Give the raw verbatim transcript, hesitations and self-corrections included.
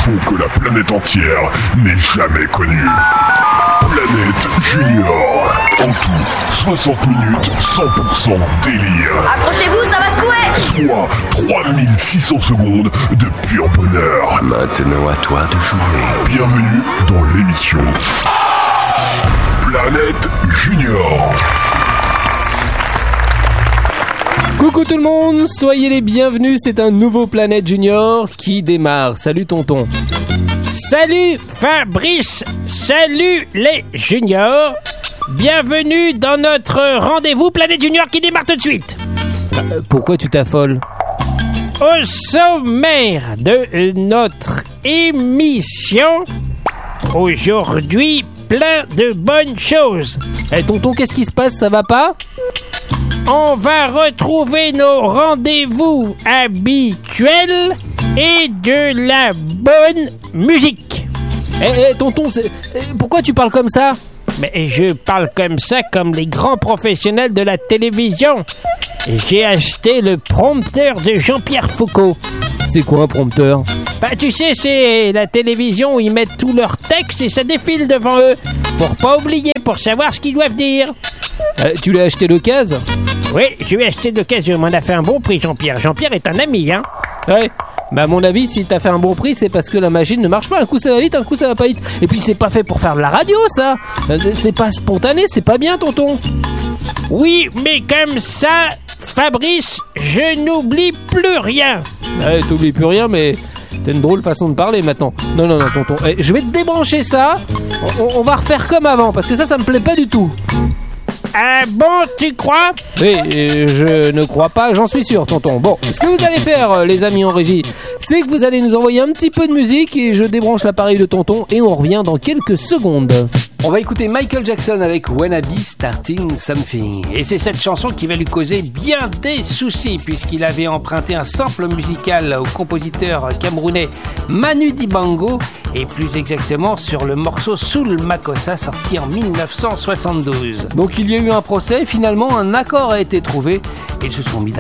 show que la planète entière n'ait jamais connu. Planète Junior. En tout, soixante minutes, cent pour cent délire. Accrochez-vous, ça va secouer. Soit trois mille six cents secondes de pur bonheur. Maintenant à toi de jouer. Bienvenue dans l'émission Planète Junior. Coucou tout le monde, soyez les bienvenus, c'est un nouveau Planète Junior qui démarre. Salut tonton. Salut Fabrice, salut les juniors. Bienvenue dans notre rendez-vous Planète Junior qui démarre tout de suite. Euh, pourquoi tu t'affoles? Au sommaire de notre émission, aujourd'hui, plein de bonnes choses. Eh tonton, qu'est-ce qui se passe, ça va pas? On va retrouver nos rendez-vous habituels et de la bonne musique. Eh, eh tonton, c'est... pourquoi tu parles comme ça? Mais je parle comme ça comme les grands professionnels de la télévision. J'ai acheté le prompteur de Jean-Pierre Foucault. C'est quoi un prompteur? Bah tu sais, c'est la télévision où ils mettent tous leurs textes et ça défile devant eux. Pour pas oublier, pour savoir ce qu'ils doivent dire. Euh, tu l'as acheté l'occasion? Oui, je lui ai acheté l'occasion, il m'en a fait un bon prix, Jean-Pierre. Jean-Pierre est un ami, hein. Ouais, bah à mon avis, si t'as fait un bon prix, c'est parce que la machine ne marche pas. Un coup ça va vite, un coup ça va pas vite. Et puis c'est pas fait pour faire de la radio, ça. C'est pas spontané, c'est pas bien, tonton. Oui, mais comme ça, Fabrice, je n'oublie plus rien. Ouais, t'oublies plus rien, mais t'as une drôle façon de parler maintenant. Non, non, non, tonton. Eh, je vais te débrancher ça. On, on va refaire comme avant, parce que ça, ça me plaît pas du tout. Ah bon, tu crois? Oui, je ne crois pas, j'en suis sûr, tonton. Bon, ce que vous allez faire, les amis en régie, c'est que vous allez nous envoyer un petit peu de musique et je débranche l'appareil de tonton et on revient dans quelques secondes. On va écouter Michael Jackson avec Wanna Be Starting Something. Et c'est cette chanson qui va lui causer bien des soucis puisqu'il avait emprunté un sample musical au compositeur camerounais Manu Dibango et plus exactement sur le morceau Soul Makossa sorti en dix-neuf cent soixante-douze. Donc il y a eu un procès, finalement un accord a été trouvé et ils se sont mis